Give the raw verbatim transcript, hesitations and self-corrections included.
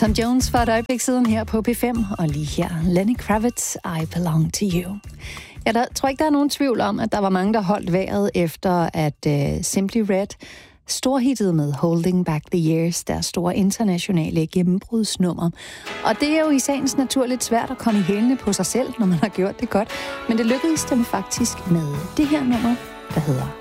Tom Jones for et øjeblik siden her på P fem, og lige her Lenny Kravitz, I Belong to You. Jeg der, tror ikke, der er nogen tvivl om, at der var mange, der holdt vejret efter, at uh, Simply Red storhittede med Holding Back the Years, deres store internationale gennembrudsnummer. Og det er jo i sagens natur lidt svært at komme i hælene på sig selv, når man har gjort det godt, men det lykkedes dem faktisk med det her nummer, der hedder